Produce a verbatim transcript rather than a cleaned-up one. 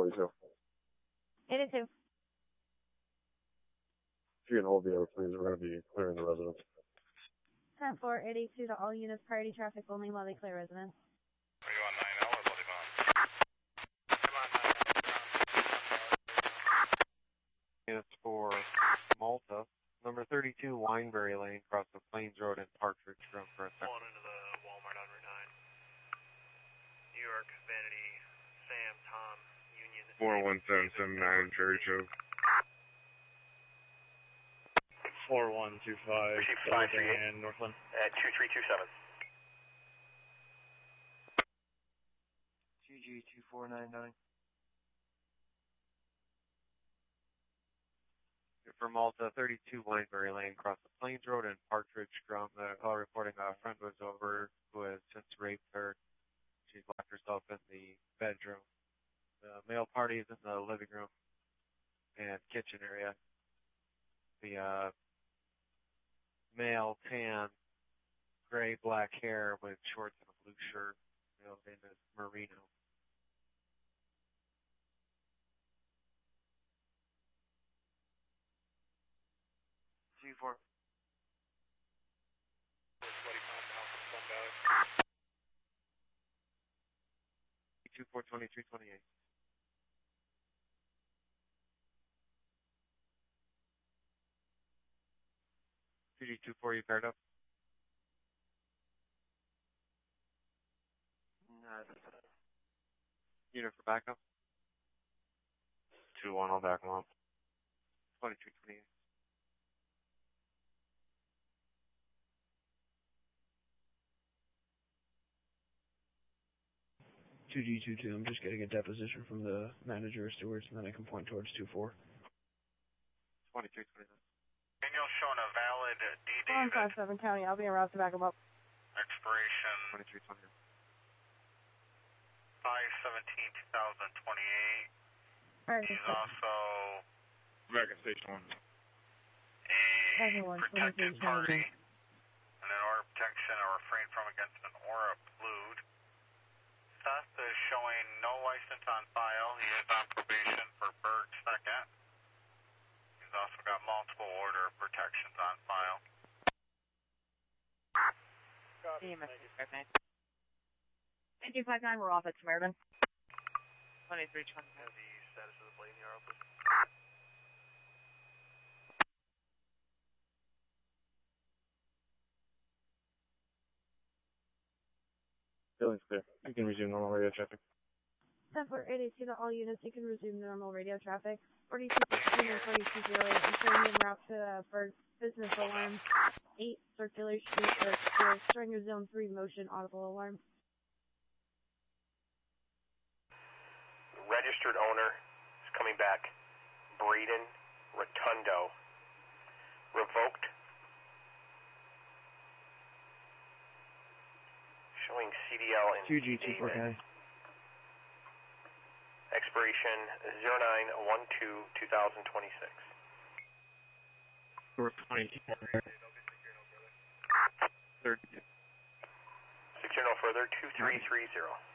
forty-two. eighty-two. If you can hold the air, please, we're going to be clearing the residence. ten four eighty-two to all units, priority traffic only while they clear residence. Are you on nine L or Bodybound? I'm on nine L. Units for Malta. Number thirty-two, Wineberry Lane, across the Plains Road in Partridge, room for a second. Pulling into the Walmart on Route nine. New York, Vanity, Sam, Tom, Union. four one seven seven nine, Cherry Choke. four one two five, five three eight. and Northland. At two three two seven. G G two four nine nine. For Malta, thirty-two Wineberry Lane, across the Plains Road in Partridge, ground. The call reporting a friend was over who has since raped her. She's locked herself in the bedroom. The male party is in the living room and kitchen area. The uh, male, tan, gray, black hair with shorts and a blue shirt. Male's name is Marino. two four. two four twenty-three twenty-eight. two G two four, you paired up? No, Unit for backup? two one, I'll back them up. twenty-three twenty-eight. two G two two, I'm just getting a deposition from the manager of stewards, and then I can point towards two four. twenty-three twenty-nine. Daniel showing a valid D one David. five seven County, I'll be around to back them up. Expiration twenty-three twenty-nine. five seventeen two thousand twenty-eight. Alright, He's also Back at station one. a Everyone, protected twenty-three party. twenty-nine. And an aura protection or refrain from against an aura blued. Seth is showing no license on file. He is on probation for Berg second. He's also got multiple order of protections on file. nine two five nine, we're off at Samaritan. twenty-three twenty-nine. The status of the blade in your office. Feeling's clear. You can resume normal radio traffic. ten four eighty-two to all units, you can resume normal radio traffic. forty-two sixteen and forty-two oh eight, I'm showing you en route to uh, for business alarm. eight, circular street, or zero, Stringer zone three, motion, audible alarm. Registered owner is coming back. Braden Rotundo. Revoked. Showing C D L in two G two four County. Expiration zero nine one two two thousand twenty-six. We're twenty-two. thirty. Secure no further, two three three zero.